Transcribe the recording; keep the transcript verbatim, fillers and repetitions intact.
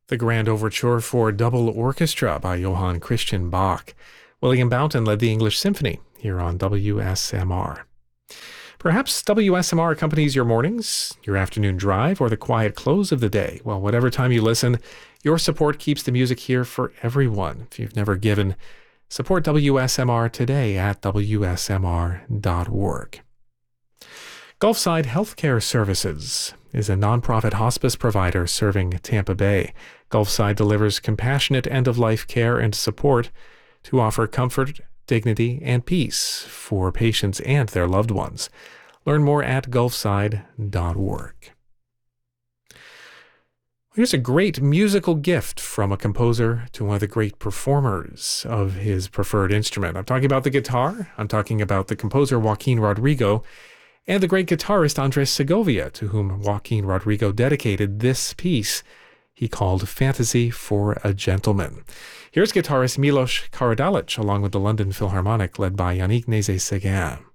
The Grand Overture for Double Orchestra by Johann Christian Bach. William Boughton led the English Symphony here on W S M R. Perhaps W S M R accompanies your mornings, your afternoon drive, or the quiet close of the day. Well, whatever time you listen, your support keeps the music here for everyone. If you've never given, support W S M R today at W S M R dot org. Gulfside Healthcare Services is a nonprofit hospice provider serving Tampa Bay. Gulfside delivers compassionate end-of-life care and support to offer comfort, dignity, and peace for patients and their loved ones. Learn more at gulfside dot org. Here's a great musical gift from a composer to one of the great performers of his preferred instrument. I'm talking about the guitar. I'm talking about the composer Joaquin Rodrigo and the great guitarist Andres Segovia, to whom Joaquin Rodrigo dedicated this piece he called Fantasy for a Gentleman. Here's guitarist Milos Karadalic along with the London Philharmonic led by Yannick Nézet-Séguin.